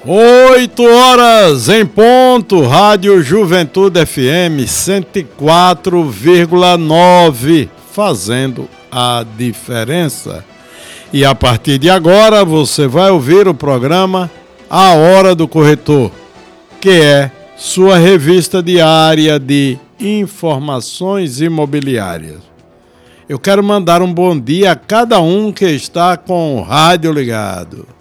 8h em ponto, Rádio Juventude FM 104,9, fazendo a diferença. E a partir de agora você vai ouvir o programa A Hora do Corretor, que é sua revista diária de informações imobiliárias. Eu quero mandar um bom dia a cada um que está com o rádio ligado.